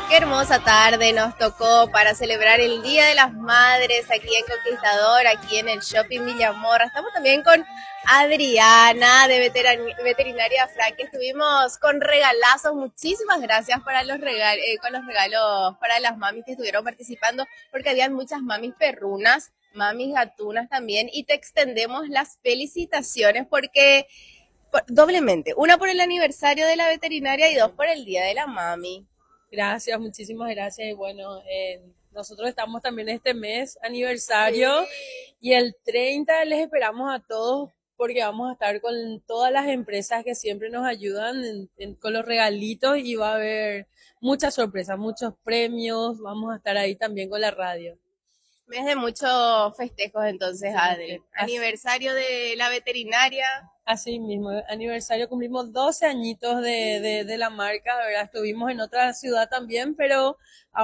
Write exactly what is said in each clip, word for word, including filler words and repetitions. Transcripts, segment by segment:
Qué hermosa tarde nos tocó para celebrar el Día de las Madres aquí en Conquistador, aquí en el Shopping Villamorra. Estamos también con Adriana de Veterinaria Frank. Estuvimos con regalazos. Muchísimas gracias para los regal eh, con los regalos para las mamis que estuvieron participando, porque habían muchas mamis perrunas, mamis gatunas también, y te extendemos las felicitaciones porque por, doblemente, una por el aniversario de la veterinaria y dos por el Día de la Mami. Gracias, muchísimas gracias. Y bueno, eh, nosotros estamos también este mes aniversario, sí. Y el treinta les esperamos a todos porque vamos a estar con todas las empresas que siempre nos ayudan en, en, con los regalitos, y va a haber muchas sorpresas, muchos premios. Vamos a estar ahí también con la radio. Mes de muchos festejos entonces, sí, Adri. Aniversario de la veterinaria. Así mismo, aniversario, cumplimos doce añitos de, de, de la marca, ¿verdad? Estuvimos en otra ciudad también, pero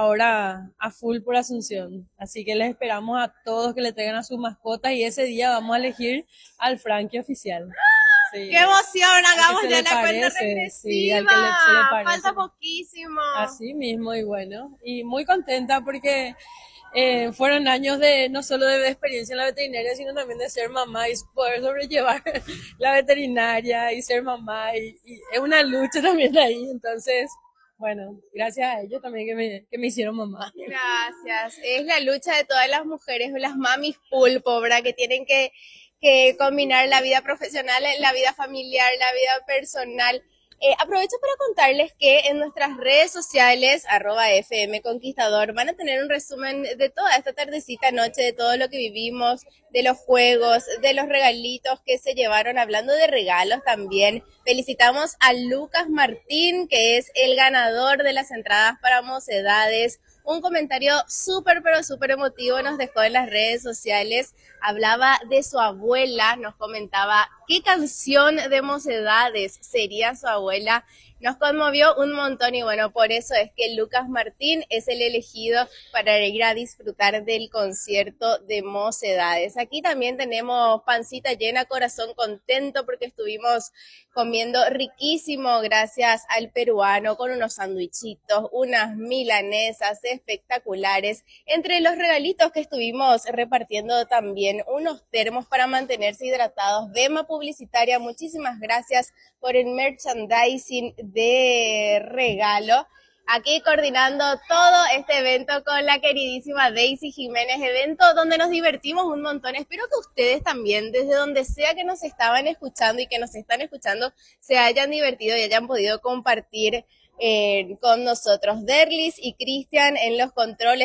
ahora a full por Asunción. Así que les esperamos a todos que le traigan a sus mascotas, y ese día vamos a elegir al Frankie oficial. Sí. ¡Qué emoción! Hagamos ya la parece, cuenta regresiva. Sí, al que le, se le parece. Falta poquísimo. Así mismo, y bueno, y muy contenta porque Eh, fueron años de no solo de experiencia en la veterinaria, sino también de ser mamá y poder sobrellevar la veterinaria y ser mamá, y, y es una lucha también ahí. Entonces, bueno, gracias a ellos también que me, que me hicieron mamá. Gracias. Es la lucha de todas las mujeres, las mamis pulpo, ¿verdad? Que tienen que, que combinar la vida profesional, la vida familiar, la vida personal. Eh, aprovecho para contarles que en nuestras redes sociales, arroba F M Conquistador, van a tener un resumen de toda esta tardecita, noche, de todo lo que vivimos, de los juegos, de los regalitos que se llevaron. Hablando de regalos también, felicitamos a Lucas Martín, que es el ganador de las entradas para Mocedades. Un comentario súper, pero súper emotivo nos dejó en las redes sociales. Hablaba de su abuela, nos comentaba qué canción de Mocedades sería su abuela. Nos conmovió un montón, y bueno, por eso es que Lucas Martín es el elegido para ir a disfrutar del concierto de Mocedades. Aquí también tenemos pancita llena, corazón contento, porque estuvimos comiendo riquísimo gracias al peruano, con unos sandwichitos, unas milanesas espectaculares. Entre los regalitos que estuvimos repartiendo también unos termos para mantenerse hidratados. Vema Publicitaria, muchísimas gracias por el merchandising de regalo. Aquí coordinando todo este evento con la queridísima Daisy Jiménez, evento donde nos divertimos un montón. Espero que ustedes también, desde donde sea que nos estaban escuchando y que nos están escuchando, se hayan divertido y hayan podido compartir eh, con nosotros. Derlis y Cristian en los controles.